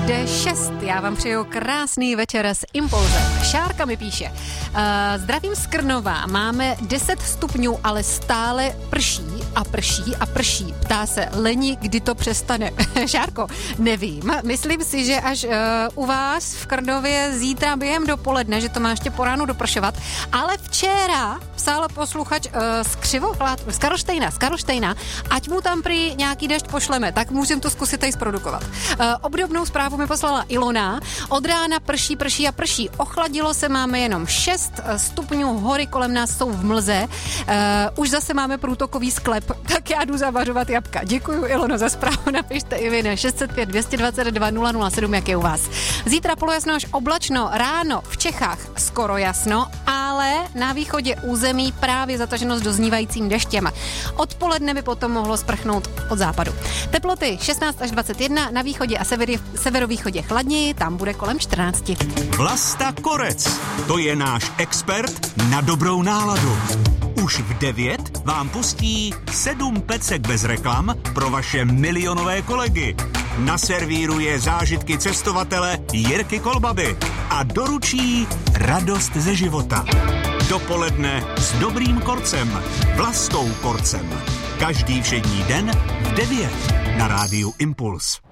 bude 6. Já vám přeju krásný večer s Impulzem. Šárka mi píše. Zdravím z Krnova. Máme 10 stupňů, ale stále prší a prší a prší. Ptá se Leni, kdy to přestane. Šárko, nevím. Myslím si, že až u vás v Krnově zítra během dopoledne, že to má ještě po ránu dopršovat. Ale včera psal posluchač z Karlštejna, ať mu tam prý nějaký dešť pošleme, tak můžeme to zkusit tady zprodukovat. Obdobnou zprávu mi poslala Ilona. Od rána prší, prší a prší. Ochladilo se, máme jenom 6 stupňů, hory kolem nás jsou v mlze. Už zase máme průtokový sklep, tak já jdu zavařovat jabka. Děkuju, Ilono, za zprávu. Napište i vy na 605 222 007, jak je u vás. Zítra polojasno až oblačno, ráno v Čechách skoro jasno, ale na východě území právě zataženo s doznívajícím deštěm. Odpoledne by potom mohlo sprchnout od západu. Teploty 16 až 21, na východě a severovýchodě chladněji, tam bude kolem 14. Vlasta Korec, to je náš expert na dobrou náladu. Už v 9 vám pustí 7 pecek bez reklam pro vaše milionové kolegy. Naservíruje zážitky cestovatele Jirky Kolbaby a doručí radost ze života. Dopoledne s dobrým korcem, Vlastou Korcem. Každý všední den v 9 na rádiu Impuls.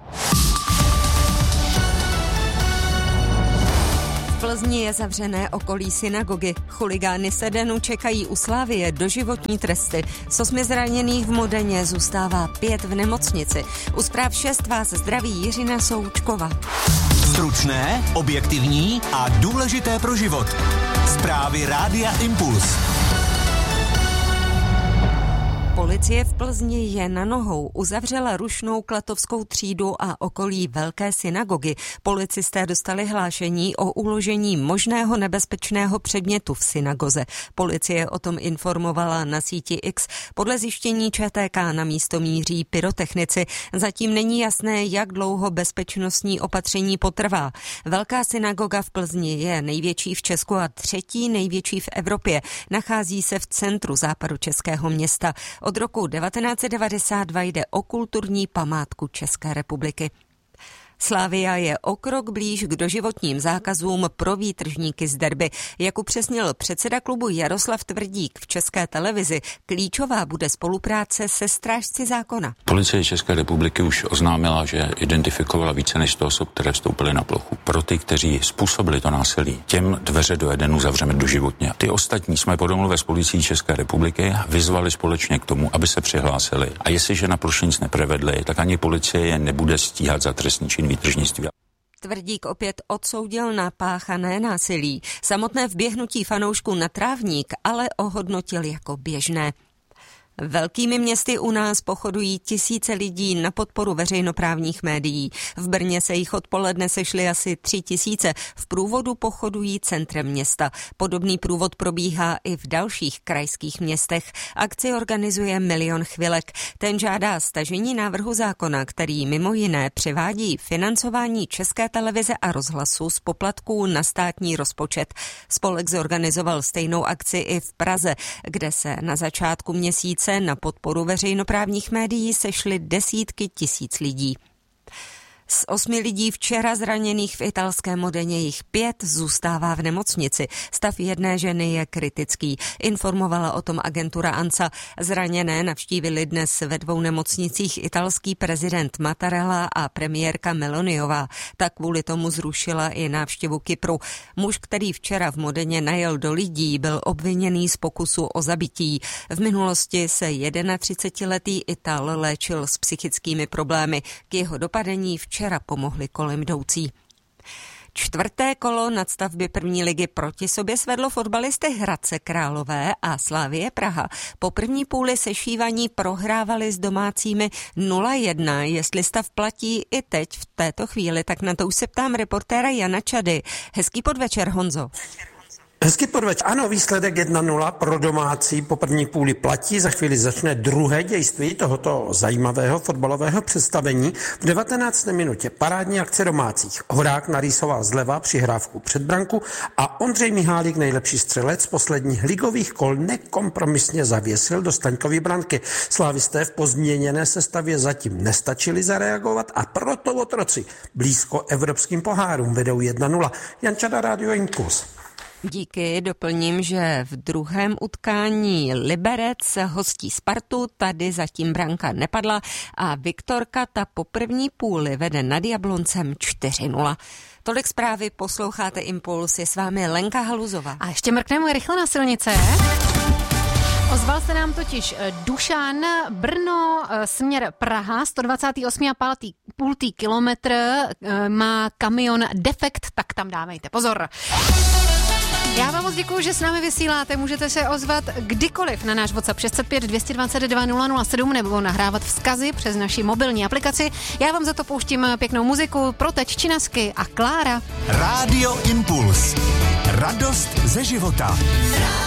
V Plzni je zavřené okolí synagogy. Chuligány Sedenu čekají u Slavie doživotní tresty. Z 8 zraněných v Modeně zůstává 5 v nemocnici. U zpráv 6 vás zdraví Jiřina Součková. Stručné, objektivní a důležité pro život. Zprávy rádia Impuls. Policie v Plzni je na nohou. Uzavřela Rušnou Klatovskou třídu a okolí Velké synagogy. Policisté dostali hlášení o uložení možného nebezpečného předmětu v synagoze. Policie o tom informovala na síti X. Podle zjištění ČTK na místo míří pyrotechnici. Zatím není jasné, jak dlouho bezpečnostní opatření potrvá. Velká synagoga v Plzni je největší v Česku a 3. největší v Evropě. Nachází se v centru západočeského města. Od roku 1992 jde o kulturní památku České republiky. Slavia je o krok blíž k doživotním zákazům pro výtržníky z derby. Jak upřesnil předseda klubu Jaroslav Tvrdík v České televizi, klíčová bude spolupráce se strážci zákona. Policie České republiky už oznámila, že identifikovala více než 100 osob, které vstoupily na plochu. Pro ty, kteří způsobili to násilí, těm dveře do Edenu zavřeme doživotně. Ty ostatní jsme po domluvě s policií České republiky vyzvali společně k tomu, aby se přihlásili. A jestliže na ploše nic neprevedli, tak ani policie je nebude stíhat za trestný čin výtržnictví. Tvrdík opět odsoudil napáchané násilí. Samotné vběhnutí fanoušků na trávník ale ohodnotil jako běžné. Velkými městy u nás pochodují tisíce lidí na podporu veřejnoprávních médií. V Brně se jich odpoledne sešly asi 3 000. V průvodu pochodují centrem města. Podobný průvod probíhá i v dalších krajských městech. Akci organizuje Milion chvilek. Ten žádá stažení návrhu zákona, který mimo jiné přivádí financování České televize a rozhlasu z poplatků na státní rozpočet. Spolek zorganizoval stejnou akci i v Praze, kde se na začátku měsíce na podporu veřejnoprávních médií sešly desítky tisíc lidí. Z 8 lidí včera zraněných v italském Modeně jich 5 zůstává v nemocnici. Stav jedné ženy je kritický. Informovala o tom agentura ANSA. Zraněné navštívili dnes ve 2 nemocnicích italský prezident Mattarella a premiérka Meloniová. Tak kvůli tomu zrušila i návštěvu Kypru. Muž, který včera v Modeně najel do lidí, byl obviněný z pokusu o zabití. V minulosti se 31letý Ital léčil s psychickými problémy. K jeho dopadení včera pomohli kolem jdoucí. 4. kolo nadstavby první ligy proti sobě svedlo fotbalisty Hradce Králové a Slavie Praha. Po první půli sešívaní prohrávali s domácími 0-1. Jestli stav platí i teď v této chvíli, tak na to už se ptám reportéra Jana Čady. Hezký podvečer, Honzo. Hezky podvečer. Ano, výsledek 1-0 pro domácí po první půli platí. Za chvíli začne druhé dějství tohoto zajímavého fotbalového představení. V 19. minutě parádní akce domácích. Horák narýsoval zleva přihrávku před branku a Ondřej Mihálík, nejlepší střelec posledních ligových kol, nekompromisně zavěsil do Staňkovy branky. Slávisté v pozměněné sestavě zatím nestačili zareagovat a proto otroci blízko evropským pohárům vedou 1-0. Jan Čada, Rádio Impuls. Díky, doplním, že v druhém utkání Liberec hostí Spartu, tady zatím branka nepadla a Viktorka ta po první půli vede nad Jabloncem 4-0. Tolik zprávy, posloucháte Impuls, je s vámi Lenka Haluzová. A ještě mrkneme rychle na silnice. Ozval se nám totiž Dušan, Brno, směr Praha, 128,5 kilometr, má kamion defekt, tak tam dávejte pozor. Já vám moc děkuju, že s námi vysíláte, můžete se ozvat kdykoliv na náš WhatsApp 605 222 007 nebo nahrávat vzkazy přes naši mobilní aplikaci. Já vám za to pouštím pěknou muziku pro teď Činasky a Klára. Rádio Impuls. Radost ze života.